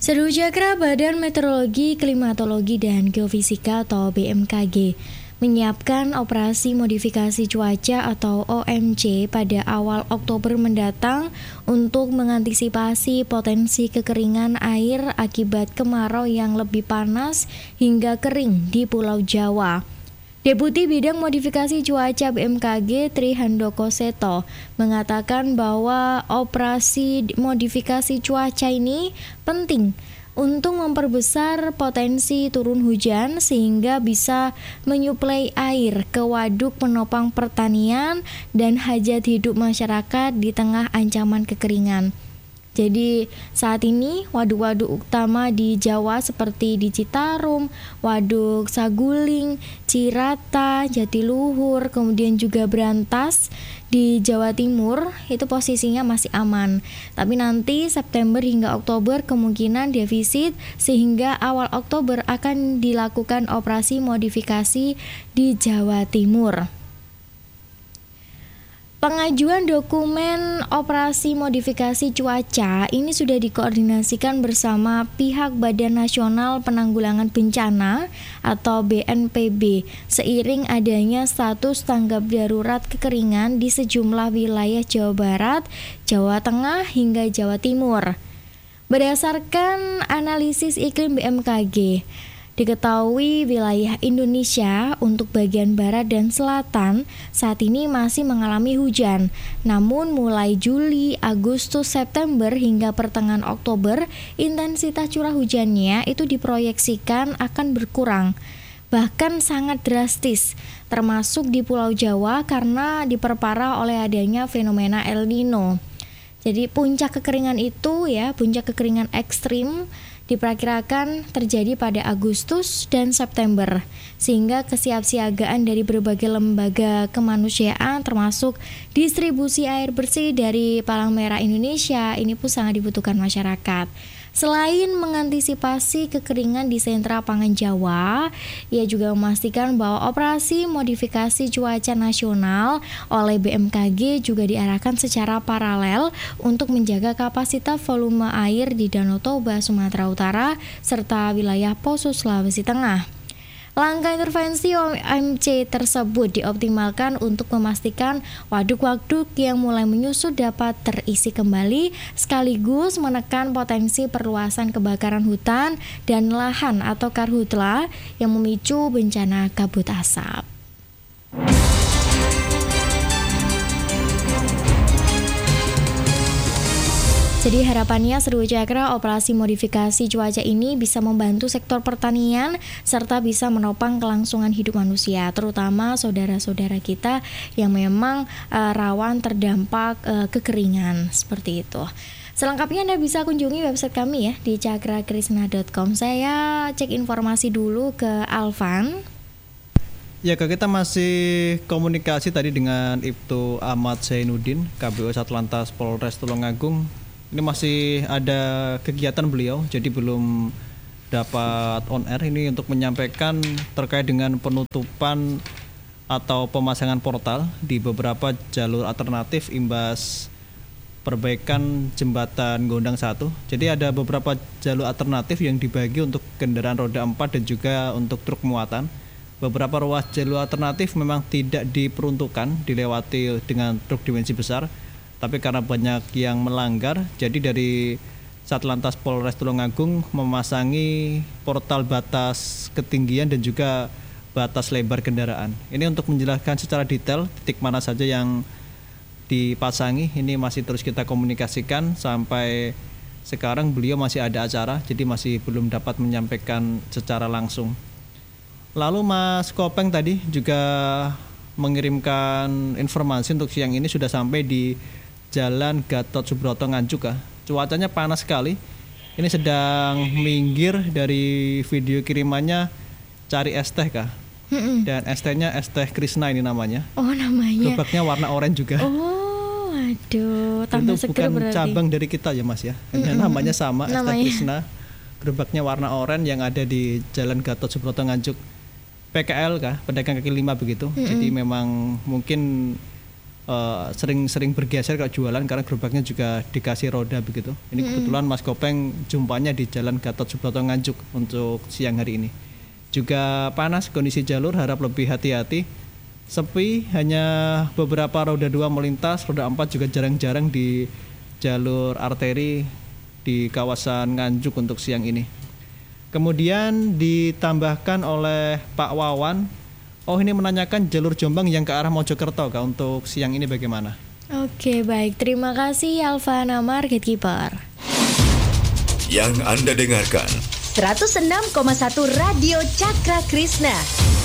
Seru Cakra Badan Meteorologi, Klimatologi, dan Geofisika atau BMKG menyiapkan operasi modifikasi cuaca atau OMC pada awal Oktober mendatang untuk mengantisipasi potensi kekeringan air akibat kemarau yang lebih panas hingga kering di Pulau Jawa. Deputi Bidang Modifikasi Cuaca BMKG Tri Handoko Seto mengatakan bahwa operasi modifikasi cuaca ini penting untuk memperbesar potensi turun hujan sehingga bisa menyuplai air ke waduk penopang pertanian dan hajat hidup masyarakat di tengah ancaman kekeringan. Jadi saat ini waduk-waduk utama di Jawa seperti di Citarum, Waduk Saguling, Cirata, Jatiluhur, kemudian juga Brantas di Jawa Timur itu posisinya masih aman. Tapi nanti September hingga Oktober kemungkinan defisit sehingga awal Oktober akan dilakukan operasi modifikasi di Jawa Timur. Pengajuan dokumen operasi modifikasi cuaca ini sudah dikoordinasikan bersama pihak Badan Nasional Penanggulangan Bencana atau BNPB seiring adanya status tanggap darurat kekeringan di sejumlah wilayah Jawa Barat, Jawa Tengah hingga Jawa Timur. Berdasarkan analisis iklim BMKG, diketahui wilayah Indonesia untuk bagian barat dan selatan saat ini masih mengalami hujan. Namun mulai Juli, Agustus, September hingga pertengahan Oktober, intensitas curah hujannya itu diproyeksikan akan berkurang. Bahkan sangat drastis, termasuk di Pulau Jawa karena diperparah oleh adanya fenomena El Nino. Jadi puncak kekeringan ekstrim diperkirakan terjadi pada Agustus dan September, sehingga kesiapsiagaan dari berbagai lembaga kemanusiaan termasuk distribusi air bersih dari Palang Merah Indonesia ini pun sangat dibutuhkan masyarakat. Selain mengantisipasi kekeringan di sentra pangan Jawa, ia juga memastikan bahwa operasi modifikasi cuaca nasional oleh BMKG juga diarahkan secara paralel untuk menjaga kapasitas volume air di Danau Toba, Sumatera Utara, serta wilayah Poso, Sulawesi Tengah. Langkah intervensi OMC tersebut dioptimalkan untuk memastikan waduk-waduk yang mulai menyusut dapat terisi kembali, sekaligus menekan potensi perluasan kebakaran hutan dan lahan atau karhutla yang memicu bencana kabut asap. Jadi harapannya Seru Cakra operasi modifikasi cuaca ini bisa membantu sektor pertanian serta bisa menopang kelangsungan hidup manusia, terutama saudara-saudara kita yang memang rawan terdampak kekeringan seperti itu. Selengkapnya Anda bisa kunjungi website kami ya di cakrakrisna.com. Saya cek informasi dulu ke Alvan. Ya Kak, kita masih komunikasi tadi dengan Ibtu Ahmad Zainuddin, KBO Satlantas Polres Tulungagung. Ini masih ada kegiatan beliau, jadi belum dapat on air ini untuk menyampaikan terkait dengan penutupan atau pemasangan portal di beberapa jalur alternatif imbas perbaikan jembatan Gondang 1. Jadi ada beberapa jalur alternatif yang dibagi untuk kendaraan roda 4 dan juga untuk truk muatan. Beberapa ruas jalur alternatif memang tidak diperuntukkan dilewati dengan truk dimensi besar. Tapi karena banyak yang melanggar, jadi dari Satlantas Polres Tulungagung memasangi portal batas ketinggian dan juga batas lebar kendaraan. Ini untuk menjelaskan secara detail titik mana saja yang dipasangi. Ini masih terus kita komunikasikan sampai sekarang beliau masih ada acara, jadi masih belum dapat menyampaikan secara langsung. Lalu Mas Kopeng tadi juga mengirimkan informasi untuk siang ini sudah sampai di Jalan Gatot Subroto Nganjuk. Cuacanya panas sekali. Ini sedang minggir dari video kirimannya cari es teh Kak. Dan es tehnya es teh Krishna ini namanya. Oh namanya. Gerobaknya warna oranye juga. Oh aduh, tambah seger berarti. Itu bukan cabang dari kita ya Mas ya. Namanya sama, es teh Krishna. Gerobaknya warna oranye yang ada di Jalan Gatot Subroto Nganjuk. PKL Kak, pedagang kaki lima begitu. Jadi memang mungkin sering bergeser kalau jualan karena gerobaknya juga dikasih roda begitu. Ini kebetulan Mas Kopeng jumpanya di Jalan Gatot Subroto Nganjuk untuk siang hari ini. Juga panas kondisi jalur, harap lebih hati-hati. Sepi, hanya beberapa roda 2 melintas, roda 4 juga jarang-jarang di jalur arteri di kawasan Nganjuk untuk siang ini. Kemudian ditambahkan oleh Pak Wawan, ini menanyakan jalur Jombang yang ke arah Mojokerto Kak, untuk siang ini bagaimana? Oke, baik. Terima kasih Alfana Gatekeeper. Yang Anda dengarkan 106,1 Radio Cakra Krisna.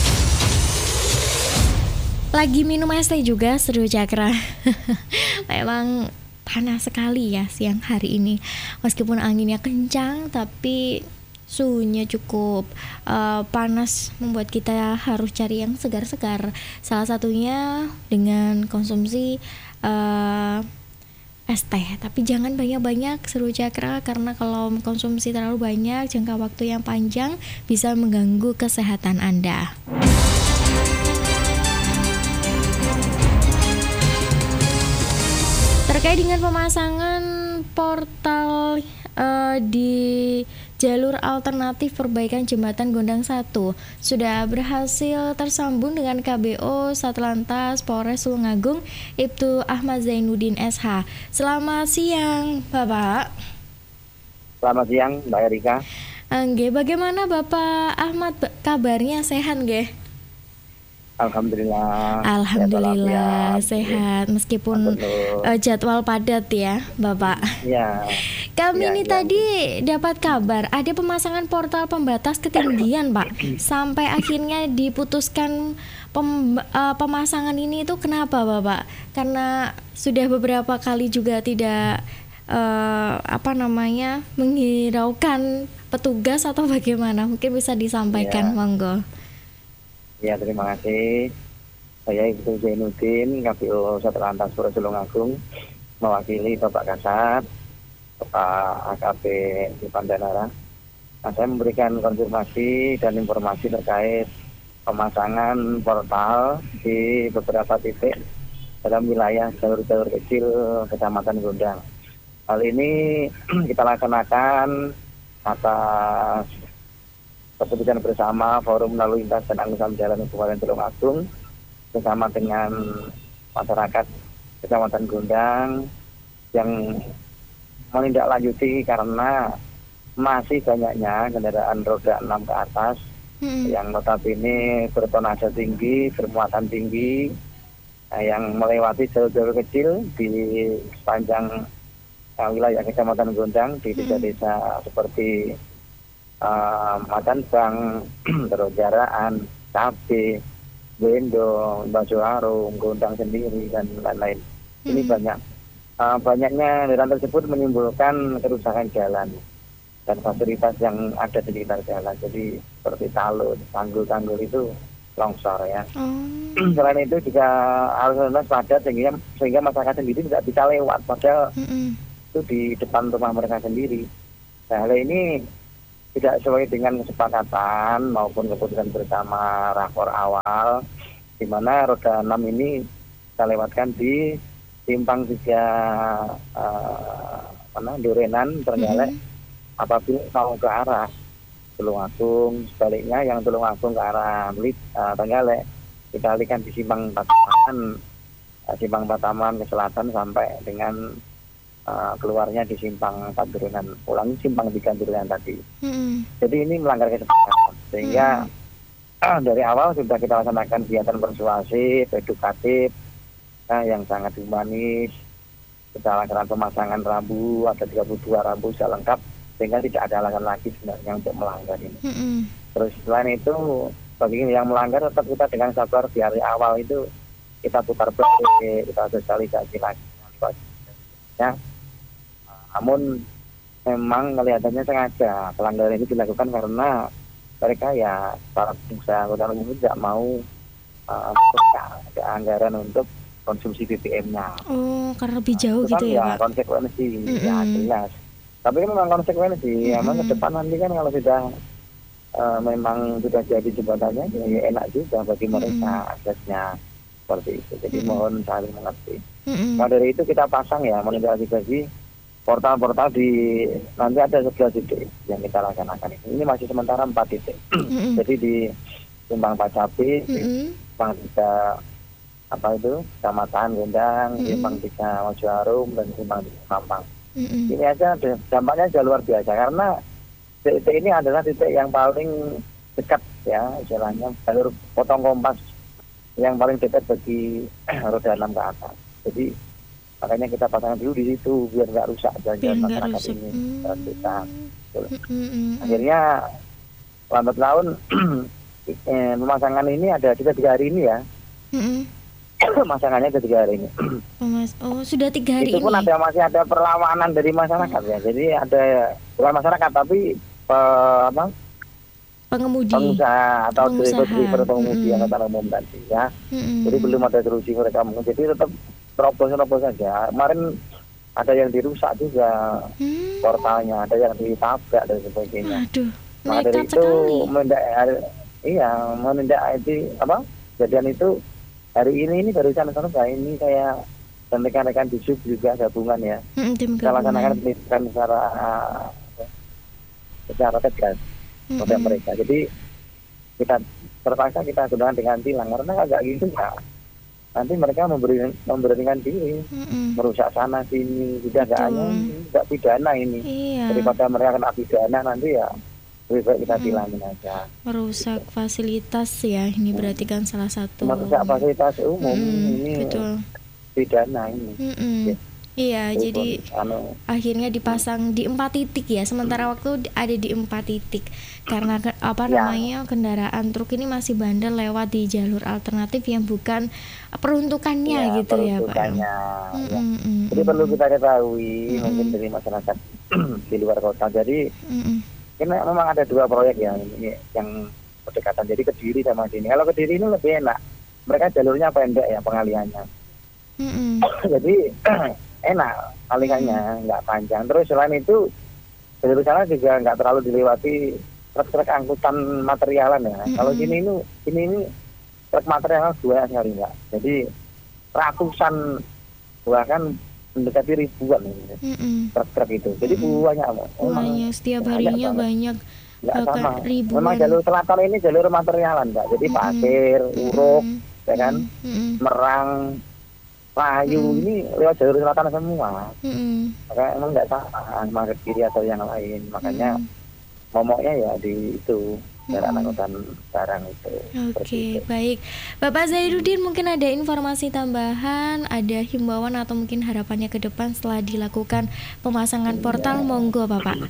Lagi minum es teh juga, Seru Cakra. Memang panas sekali ya siang hari ini. Meskipun anginnya kencang, tapi suhunya cukup panas, membuat kita harus cari yang segar-segar. Salah satunya dengan konsumsi es teh. Tapi jangan banyak-banyak, Seru Cakra, karena kalau konsumsi terlalu banyak jangka waktu yang panjang bisa mengganggu kesehatan Anda. Terkait dengan pemasangan portal di jalur alternatif perbaikan jembatan Gondang 1 sudah berhasil tersambung dengan KBO Satlantas Polres Tulungagung Ibtu Ahmad Zainuddin SH. Selamat siang, Bapak. Selamat siang, Mbak Erika. Bagaimana Bapak Ahmad kabarnya, sehat nggih? Alhamdulillah sehat meskipun jadwal padat ya Bapak. Ya. Kami ini tadi dapat kabar ada pemasangan portal pembatas ketinggian Pak. Sampai akhirnya diputuskan pemasangan ini itu kenapa Bapak? Karena sudah beberapa kali juga tidak menghiraukan petugas atau bagaimana? Mungkin bisa disampaikan, monggo. Ya, terima kasih. Saya Ibtu Zainuddin, KPO Satlantas Polres Tulungagung, mewakili Bapak Kasat, Bapak AKP di Pandanara. Saya memberikan konfirmasi dan informasi terkait pemasangan portal di beberapa titik dalam wilayah jalur-jalur kecil Kecamatan Gondang. Hal ini kita laksanakan atas keputusan bersama Forum Lalu Lintas dan Angkutan Jalan Kabupaten Tulungagung bersama dengan masyarakat Kecamatan Gondang yang menindaklanjuti karena masih banyaknya kendaraan roda 6 ke atas yang notabene bertonase tinggi, bermuatan tinggi, yang melewati jalur-jalur kecil di sepanjang wilayah Kecamatan Gondang di desa-desa seperti Macan Bang, terus Jaraan, Cabe, Bendo, Bajoarung, Gondang sendiri dan lain-lain. Ini banyaknya kendaraan tersebut menimbulkan kerusakan jalan dan fasilitas yang ada di sekitar jalan. Jadi seperti talud, tanggul-tanggul itu longsor ya. Selain itu juga arus lintas padat sehingga masyarakat sendiri tidak bisa lewat, padahal itu di depan rumah mereka sendiri. Nah, hal ini tidak sesuai dengan kesepakatan maupun keputusan bersama rakor awal, di mana roda 6 ini kita lewatkan di simpang 3 Durenan Trenggalek apabila mau ke arah Tulungagung, sebaliknya yang Tulungagung ke arah Trenggalek kita alihkan di simpang Pataman ke selatan sampai dengan keluarnya di simpang 4 Durenan, ulangi simpang 3 Durenan tadi. Jadi ini melanggar kesepakatan sehingga dari awal sudah kita laksanakan kegiatan persuasif, edukatif yang sangat humanis. Kita lakukan pemasangan rambu, ada 32 rambu sudah lengkap sehingga tidak ada alasan lagi sebenarnya untuk melanggar ini. Terus selain itu bagi yang melanggar tetap kita dengan sabar di hari awal itu kita putar balik, kita sosialisasi lagi. Ya. Namun memang kelihatannya sengaja pelanggaran ini dilakukan karena mereka ya para pengusaha angkutan umum tidak mau ada anggaran untuk konsumsi BBM-nya. Karena lebih jauh gitu ya Pak? Konsekuensi, ya jelas. Tapi kan memang konsekuensi, memang ke depan nanti kan kalau sudah memang sudah jadi jembatannya, ya enak juga bagi mereka aksesnya. seperti itu. Jadi mohon saling mengerti. Nah dari itu kita pasang ya menindaklanjuti portal-portal di nanti ada 11 titik yang kita laksanakan ini masih sementara 4 titik. Jadi di Simpang Pacapi, Simpang 3 apa itu Kecamatan Gendang, Simpang 3 Mojoharum dan Simpang 3 Mampang. Ini aja dampaknya sudah luar biasa karena titik ini adalah titik yang paling dekat ya istilahnya jalur potong kompas yang paling dekat bagi roda 6 ke atas. Jadi makanya kita pasang dulu di situ biar nggak rusak jalan masyarakat ini. Akhirnya lambat laun pemasangan ini ada kita 3 hari ini ya. Pemasangannya ada 3 hari ini. Sudah 3 hari itu pun ini. masih ada perlawanan dari masyarakat ya. Jadi ada bukan masyarakat tapi pengusaha atau driver pengemudi angkutan umum tadi ya. Jadi belum ada solusi mereka mungkin. Jadi tetap terobos saja. Kemarin ada yang dirusak juga portalnya, ada yang ditabrak dan sebagainya. Aduh, nah dari itu kejadian itu hari ini barusan selesai ini saya dan rekan-rekan di sub juga gabungan ya. Kita laksanakan pendidikan secara tegas pada mereka. Jadi kita terpaksa kita gunakan dengan tilang karena agak gitu ya. Nanti mereka memberanikan diri, merusak sana sini, tidak pidana ini. Daripada mereka kena pidana nanti ya lebih baik kita tilangin aja. Merusak fasilitas ya, ini berarti kan salah satu. Merusak fasilitas umum ini betul. Pidana ini. Iya, jadi akhirnya dipasang di 4 titik ya. Sementara waktu ada di 4 titik karena kendaraan truk ini masih bandel lewat di jalur alternatif yang bukan peruntukannya gitu ya Pak. Jadi perlu kita ketahui mungkin dari masyarakat di luar kota. Jadi ini memang ada 2 proyek ya ini yang berdekatan. Jadi Kediri sama sini. Kalau Kediri ini lebih enak. Mereka jalurnya pendek ya pengalihannya. Jadi enak alihannya, nggak panjang. Terus selain itu jalur sana juga nggak terlalu dilewati truk-truk angkutan materialan ya. Kalau sini ini truk materialan banyak sekali nggak. Jadi ratusan bahkan mendekati ribuan truk-truk itu. Jadi banyak setiap harinya banyak sama. Ribuan. Memang jalur selatan ini jalur materialan Mbak. Jadi pasir, uruk, ya kan, merang, Layu ini lewat jalur selatan semua. Makanya emang nggak sama ke kiri atau yang lain. Makanya momoknya ya di itu daerah angkutan barang itu. Oke, baik. Bapak Zainuddin mungkin ada informasi tambahan, ada himbauan atau mungkin harapannya ke depan setelah dilakukan pemasangan portal, monggo Bapak.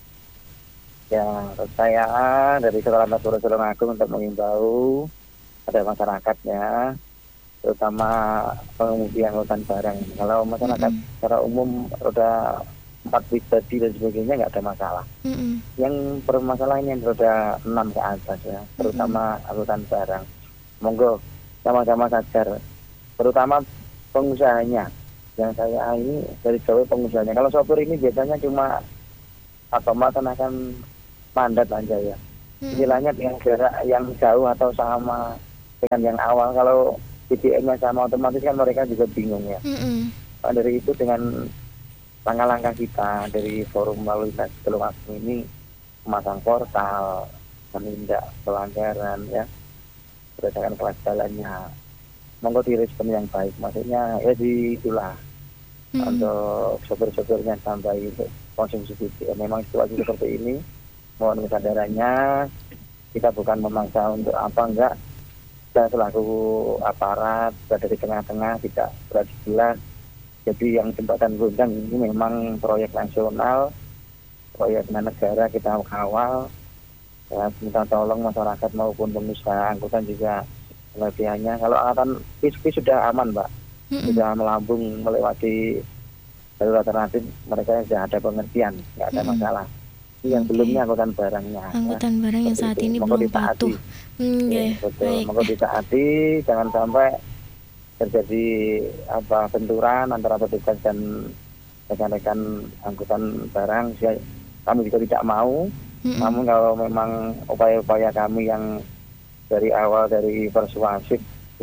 Ya, saya dari Satlantas Polres Tulungagung untuk mengimbau pada masyarakatnya, terutama pengemudi angkutan barang. Kalau masyarakat secara umum roda 4 pribadi dan sebagainya nggak ada masalah. Yang bermasalah ini yang roda 6 ke atas ya, terutama angkutan barang. Monggo sama-sama sadar, terutama pengusahanya. Yang saya ini dari jauh pengusahanya. Kalau sopir ini biasanya cuma otomatis akan mandat aja ya. Istilahnya dengan jarak yang jauh atau sama dengan yang awal. Kalau BBM-nya sama otomatis kan mereka juga bingung ya. Nah, dari itu dengan langkah-langkah kita dari forum lalu lintas Tulungagung ini memasang portal, menindak pelanggaran ya berdasarkan kelas jalannya, monggo direspon yang baik. Maksudnya ya itulah untuk sopir-sopirnya sampai untuk konsumsi BBM. Memang situasi seperti ini, mohon kesadarannya. Kita bukan memaksa untuk apa enggak. Kita selaku aparat berada di tengah-tengah, tidak berarti jelas. Jadi yang jembatan Gondang ini memang proyek nasional, proyek negara, kita kawal. Ya, minta tolong masyarakat maupun pengusaha angkutan juga kelebihannya. Kalau angkutan bis sudah aman, Mbak, sudah melambung melewati jalur alternatif, mereka sudah ada pengertian, nggak ada masalah. Yang belumnya angkutan barangnya. Angkutan barang yang saat ini belum patuh. Betul. Monggo ditaati, jangan sampai terjadi benturan antara petugas dan rekan-rekan angkutan barang. Kami juga tidak mau. Namun kalau memang upaya-upaya kami yang dari awal dari persuasif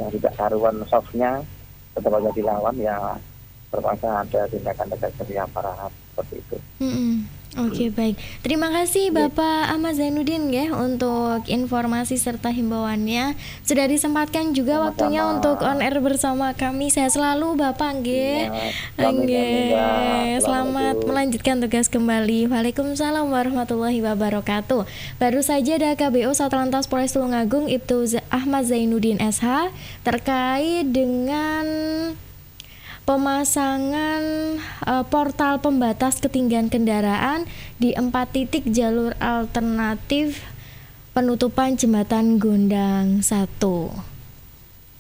yang tidak karuan softnya tetap aja dilawan, ya terpaksa ada tindakan tegas dari aparat seperti itu. Oke, baik. Terima kasih Bapak Ahmad Zainuddin ya untuk informasi serta himbauannya. Sudah disempatkan juga Sama-sama. Waktunya untuk on air bersama kami. Sehat selalu Bapak nggih. Selamat melanjutkan tugas kembali. Waalaikumsalam warahmatullahi wabarakatuh. Baru saja ada KBO Satlantas Polres Tulungagung Ibtu Ahmad Zainuddin SH terkait dengan pemasangan portal pembatas ketinggian kendaraan di 4 titik jalur alternatif penutupan jembatan Gondang 1.